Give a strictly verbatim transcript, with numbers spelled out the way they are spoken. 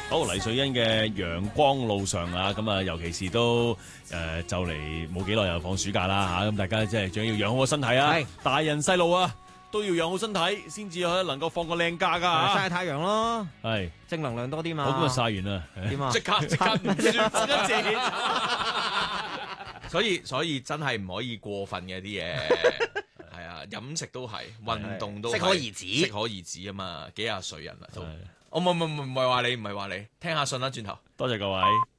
好，黎瑞恩嘅陽光路上啊，咁啊，尤其是都誒、呃、就嚟冇幾耐又放暑假啦嚇，咁、啊、大家即係仲要養好個身體啊， 係大人細路啊都要養好身體，先至可以能夠放個靚假㗎嚇。 曬太陽咯， 係正能量多啲嘛。 我今日曬完啦， 點啊？ 即刻即刻唔算一字。 所以所以真係唔可以過分嘅啲嘢，係啊，飲食都係，運動都係適可而止適可而止啊嘛，幾廿歲人啦都。我唔唔唔唔係話你，唔係話你，聽下信啦，轉頭。 多謝各位。